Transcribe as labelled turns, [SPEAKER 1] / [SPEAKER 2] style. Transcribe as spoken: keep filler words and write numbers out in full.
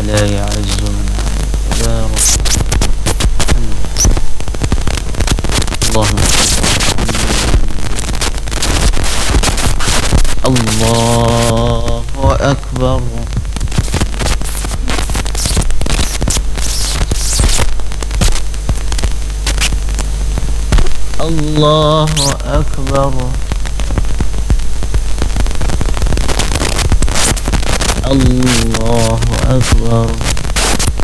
[SPEAKER 1] ولا يعزون عليك يا رب. اللهم صل على محمد. الله أكبر. الله أكبر. الله أكبر.